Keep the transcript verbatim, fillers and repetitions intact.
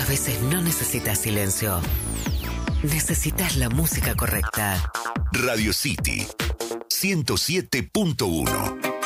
veces no necesitas silencio. Necesitas la música correcta. Radio City ciento siete punto uno.